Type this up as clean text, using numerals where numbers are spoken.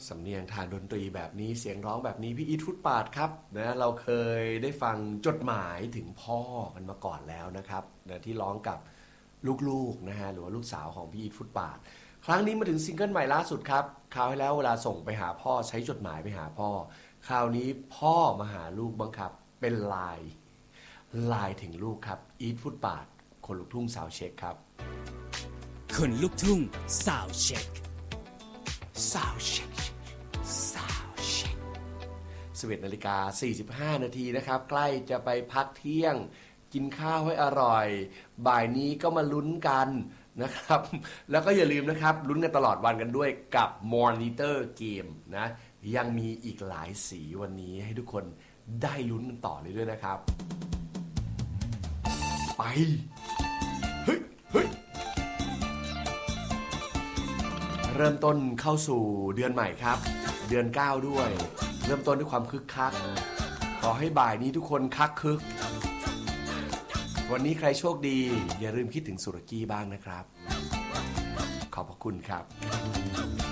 สำเนียงทางดนตรีแบบนี้เสียงร้องแบบนี้พี่อีทฟุตปาดครับนะเราเคยได้ฟังจดหมายถึงพ่อกันมาก่อนแล้วนะครับนะที่ร้องกับลูกๆนะฮะหรือว่าลูกสาวของพี่อีทฟุตปาดครั้งนี้มาถึงซิงเกิลใหม่ล่าสุดครับคราวที่แล้วเวลาส่งไปหาพ่อใช้จดหมายไปหาพ่อคราวนี้พ่อมาหาลูกบ้างครับเป็นไลน์ถึงลูกครับอีทฟุตปาดคนลูกทุ่งสาวเช็คครับคนลูกทุ่งสาวเช็ค 11 นาฬิกา 45 นาทีนะครับใกล้จะไปพักเที่ยงกินข้าวให้อร่อยบ่ายนี้ก็มาลุ้นกันนะครับแล้วก็อย่าลืมนะครับลุ้นกันตลอดวันกันด้วยกับ Monitor Game นะยังมีอีกหลายสีวันนี้ให้ทุกคนได้ลุ้นกันต่อเลยด้วยนะครับไปเฮ้ยเริ่มต้นเข้าสู่เดือนใหม่ครับเดือน9ด้วยเริ่มต้นด้วยความคึกคักขอให้บ่ายนี้ทุกคนคักคึกวันนี้ใครโชคดีอย่าลืมคิดถึงสุรกี้บ้างนะครับขอบพระคุณครับ